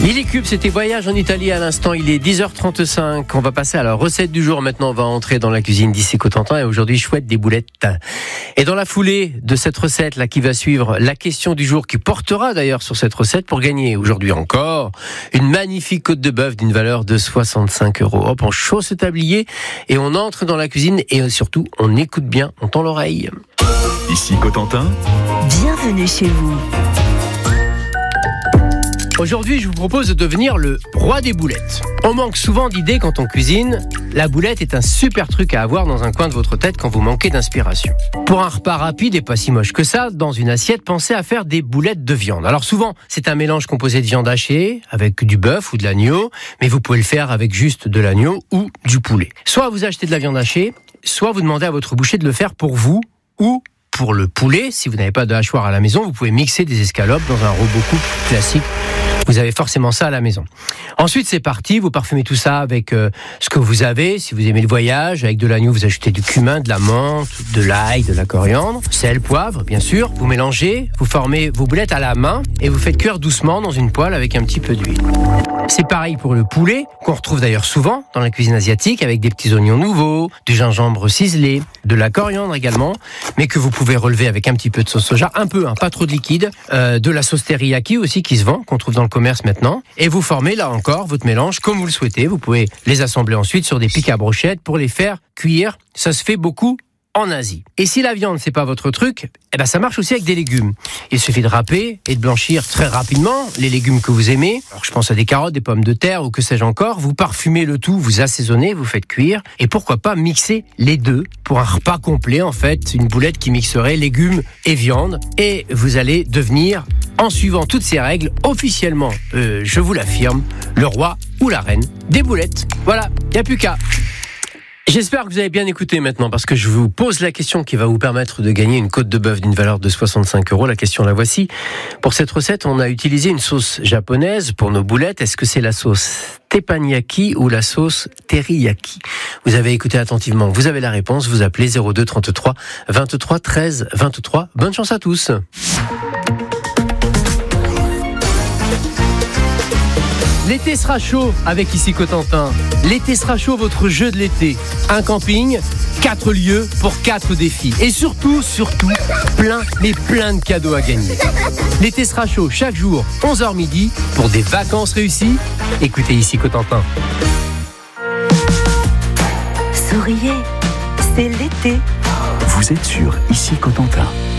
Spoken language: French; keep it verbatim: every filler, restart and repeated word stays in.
Lily Cube, c'était Voyage en Italie à l'instant, il est dix heures trente-cinq. On va passer à la recette du jour. Maintenant, on va entrer dans la cuisine d'ici Cotentin et aujourd'hui, je souhaite des boulettes. Et dans la foulée de cette recette là qui va suivre, la question du jour qui portera d'ailleurs sur cette recette pour gagner aujourd'hui encore une magnifique côte de bœuf d'une valeur de soixante-cinq euros. Hop, on chausse le tablier et on entre dans la cuisine et surtout, on écoute bien, on tend l'oreille. Ici Cotentin. Bienvenue chez vous. Aujourd'hui, je vous propose de devenir le roi des boulettes. On manque souvent d'idées quand on cuisine. La boulette est un super truc à avoir dans un coin de votre tête quand vous manquez d'inspiration. Pour un repas rapide et pas si moche que ça, dans une assiette, pensez à faire des boulettes de viande. Alors souvent, c'est un mélange composé de viande hachée, avec du bœuf ou de l'agneau, mais vous pouvez le faire avec juste de l'agneau ou du poulet. Soit vous achetez de la viande hachée, soit vous demandez à votre boucher de le faire pour vous ou pour le poulet. Si vous n'avez pas de hachoir à la maison, vous pouvez mixer des escalopes dans un robot coupe classique. Vous avez forcément ça à la maison. Ensuite, c'est parti. Vous parfumez tout ça avec euh, ce que vous avez. Si vous aimez le voyage, avec de l'agneau, vous ajoutez du cumin, de la menthe, de l'ail, de la coriandre, sel, poivre, bien sûr. Vous mélangez, vous formez vos boulettes à la main et vous faites cuire doucement dans une poêle avec un petit peu d'huile. C'est pareil pour le poulet, qu'on retrouve d'ailleurs souvent dans la cuisine asiatique, avec des petits oignons nouveaux, du gingembre ciselé, de la coriandre également, mais que vous pouvez relever avec un petit peu de sauce soja, un peu, hein, pas trop de liquide, euh, de la sauce teriyaki aussi qui se vend, qu'on trouve dans le commerce maintenant, et vous formez là encore votre mélange comme vous le souhaitez. Vous pouvez les assembler ensuite sur des pics à brochettes pour les faire cuire. Ça se fait beaucoup en Asie. Et si la viande c'est pas votre truc, eh ben ça marche aussi avec des légumes. Il suffit de râper et de blanchir très rapidement les légumes que vous aimez. Alors je pense à des carottes, des pommes de terre ou que sais-je encore. Vous parfumez le tout, vous assaisonnez, vous faites cuire et pourquoi pas mixer les deux pour un repas complet en fait, une boulette qui mixerait légumes et viande et vous allez devenir, en suivant toutes ces règles, officiellement, euh, je vous l'affirme, le roi ou la reine des boulettes. Voilà, y a plus qu'à. J'espère que vous avez bien écouté maintenant parce que je vous pose la question qui va vous permettre de gagner une côte de bœuf d'une valeur de soixante-cinq euros. La question la voici. Pour cette recette, on a utilisé une sauce japonaise pour nos boulettes. Est-ce que c'est la sauce teppanyaki ou la sauce teriyaki? Vous avez écouté attentivement. Vous avez la réponse. Vous appelez zéro deux trente-trois vingt-trois treize vingt-trois. Bonne chance à tous. L'été sera chaud avec Ici Cotentin. L'été sera chaud, votre jeu de l'été. Un camping, quatre lieux pour quatre défis. Et surtout, surtout, plein, mais plein de cadeaux à gagner. L'été sera chaud chaque jour, onze heures midi, pour des vacances réussies. Écoutez Ici Cotentin. Souriez, c'est l'été. Vous êtes sur Ici Cotentin.